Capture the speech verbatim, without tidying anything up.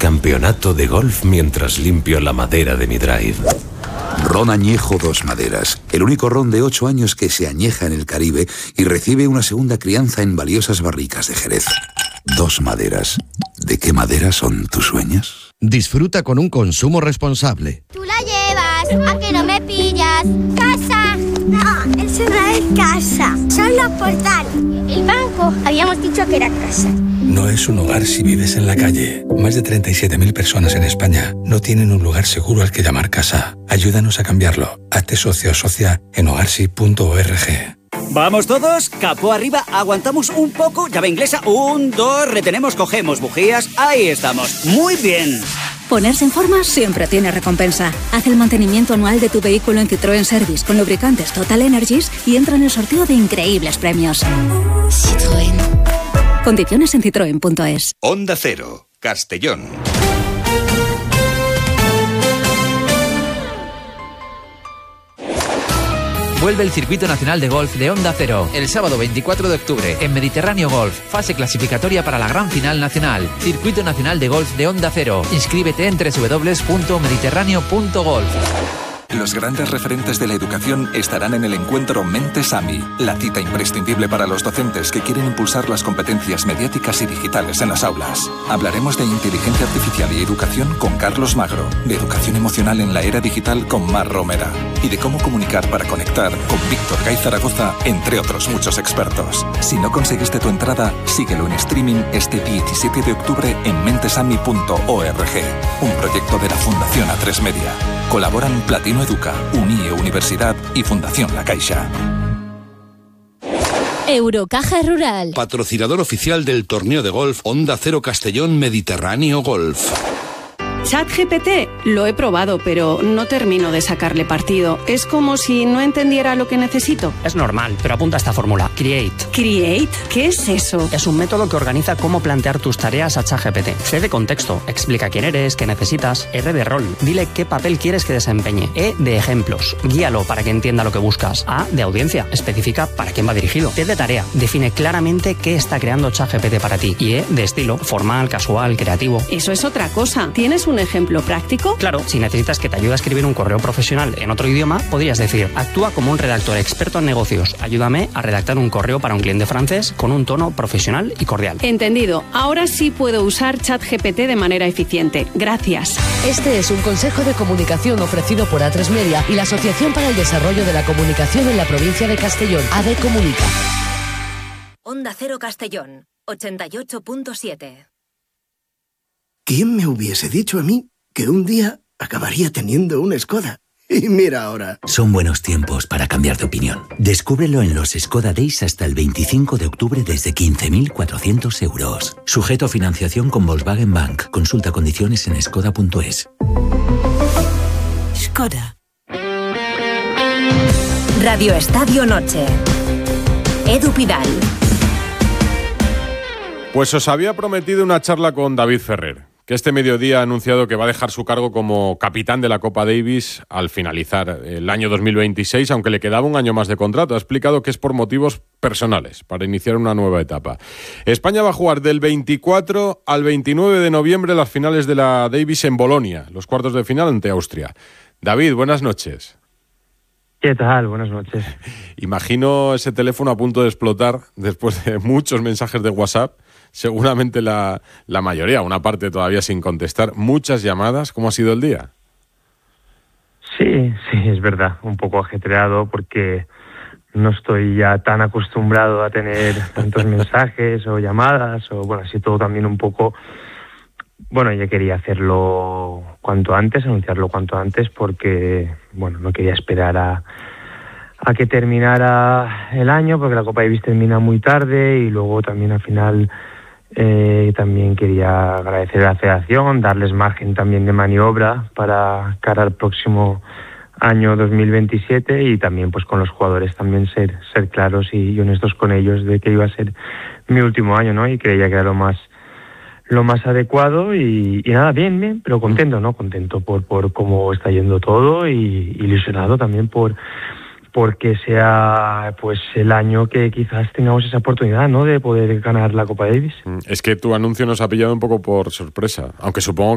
Campeonato de golf mientras limpio la madera de mi drive. Ron Añejo Dos Maderas, el único ron de ocho años que se añeja en el Caribe y recibe una segunda crianza en valiosas barricas de Jerez. Dos Maderas. ¿De qué madera son tus sueños? Disfruta con un consumo responsable. Tú la llevas, ¿a que no me pillas? ¡Casa! No, eso no es casa, son los portales. El banco, habíamos dicho que era casa. No es un hogar si vives en la calle. Más de treinta y siete mil personas en España no tienen un lugar seguro al que llamar casa. Ayúdanos a cambiarlo. Hazte socio o socia en hogarsi punto org. ¿Vamos todos? Capó arriba, aguantamos un poco, llave inglesa, un, dos, retenemos, cogemos bujías, ahí estamos, muy bien. Ponerse en forma siempre tiene recompensa. Haz el mantenimiento anual de tu vehículo en Citroën Service con lubricantes Total Energies y entra en el sorteo de increíbles premios. Citroën. Condiciones en citroen punto es. Onda Cero, Castellón. Vuelve el Circuito Nacional de Golf de Onda Cero el sábado veinticuatro de octubre en Mediterráneo Golf, fase clasificatoria para la gran final nacional. Circuito Nacional de Golf de Onda Cero. Inscríbete en doble u doble u doble u punto mediterráneo punto golf. Los grandes referentes de la educación estarán en el encuentro Mentes AMI, la cita imprescindible para los docentes que quieren impulsar las competencias mediáticas y digitales en las aulas. Hablaremos de inteligencia artificial y educación con Carlos Magro, de educación emocional en la era digital con Mar Romera y de cómo comunicar para conectar con Víctor Gay Zaragoza, entre otros muchos expertos. Si no conseguiste tu entrada, síguelo en streaming este diecisiete de octubre en mentesami punto org, un proyecto de la Fundación A tres Media. Colaboran Platino Educa, Unie Universidad y Fundación La Caixa. Eurocaja Rural. Patrocinador oficial del torneo de golf Onda Cero Castellón Mediterráneo Golf. ChatGPT lo he probado, pero no termino de sacarle partido. Es como si no entendiera lo que necesito. Es normal, pero apunta a esta fórmula. Create. ¿Create? ¿Qué es eso? Es un método que organiza cómo plantear tus tareas a ChatGPT. C de contexto. Explica quién eres, qué necesitas. R de rol. Dile qué papel quieres que desempeñe. E de ejemplos. Guíalo para que entienda lo que buscas. A de audiencia. Especifica para quién va dirigido. T de tarea. Define claramente qué está creando ChatGPT para ti. Y E de estilo. Formal, casual, creativo. Eso es otra cosa. ¿Tienes un ejemplo práctico? Claro, si necesitas que te ayude a escribir un correo profesional en otro idioma, podrías decir: actúa como un redactor experto en negocios. Ayúdame a redactar un correo para un cliente francés con un tono profesional y cordial. Entendido. Ahora sí puedo usar ChatGPT de manera eficiente. Gracias. Este es un consejo de comunicación ofrecido por A tres Media y la Asociación para el Desarrollo de la Comunicación en la provincia de Castellón. A D Comunica. Onda Cero Castellón, ochenta y ocho punto siete. ¿Quién me hubiese dicho a mí que un día acabaría teniendo una Skoda? Y mira ahora. Son buenos tiempos para cambiar de opinión. Descúbrelo en los Skoda Days hasta el veinticinco de octubre desde quince mil cuatrocientos euros. Sujeto a financiación con Volkswagen Bank. Consulta condiciones en skoda punto es. Skoda. Radio Estadio Noche. Edu Pidal. Pues os había prometido una charla con David Ferrer, que este mediodía ha anunciado que va a dejar su cargo como capitán de la Copa Davis al finalizar el año dos mil veintiséis, aunque le quedaba un año más de contrato. Ha explicado que es por motivos personales, para iniciar una nueva etapa. España va a jugar del veinticuatro al veintinueve de noviembre las finales de la Davis en Bolonia, los cuartos de final ante Austria. David, buenas noches. ¿Qué tal? Buenas noches. Imagino ese teléfono a punto de explotar después de muchos mensajes de WhatsApp. Seguramente la, la mayoría, una parte todavía sin contestar. Muchas llamadas. ¿Cómo ha sido el día? Sí, sí, es verdad. Un poco ajetreado porque no estoy ya tan acostumbrado a tener tantos mensajes o llamadas. O bueno, así todo también un poco... Bueno, yo quería hacerlo cuanto antes, anunciarlo cuanto antes porque, bueno, no quería esperar a, a que terminara el año porque la Copa Davis termina muy tarde y luego también al final eh, también quería agradecer a la federación, darles margen también de maniobra para cara al próximo año dos mil veintisiete y también pues con los jugadores también ser ser claros y, y honestos con ellos de que iba a ser mi último año, ¿no? Y creía que era lo más lo más adecuado y, y nada, bien, bien, pero contento, ¿no? Contento por, por cómo está yendo todo y ilusionado también por porque sea pues el año que quizás tengamos esa oportunidad, ¿no? De poder ganar la Copa Davis. Es que tu anuncio nos ha pillado un poco por sorpresa, aunque supongo